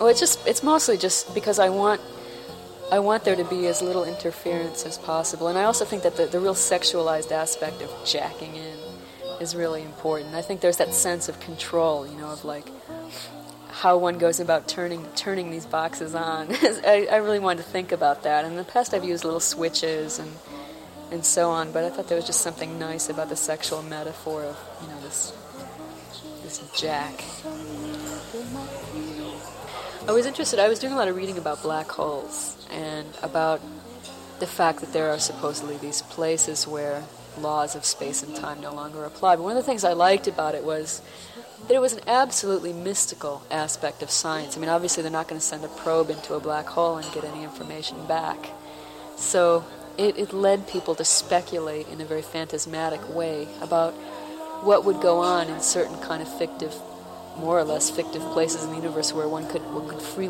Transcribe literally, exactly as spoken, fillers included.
Well, it's just it's mostly just because I want I want there to be as little interference as possible, and I also think that the, the real sexualized aspect of jacking in is really important. I think there's that sense of control, you know, of like how one goes about turning turning these boxes on. I, I really wanted to think about that. In the past, I've used little switches and and so on, but I thought there was just something nice about the sexual metaphor of, you know, this this jack. I was interested. I was doing a lot of reading about black holes and about the fact that there are supposedly these places where laws of space and time no longer apply. But one of the things I liked about it was that it was an absolutely mystical aspect of science. I mean, obviously they're not going to send a probe into a black hole and get any information back. So it, it led people to speculate in a very phantasmatic way about what would go on in certain kind of fictive, more or less fictive places in the universe where one could, one could freely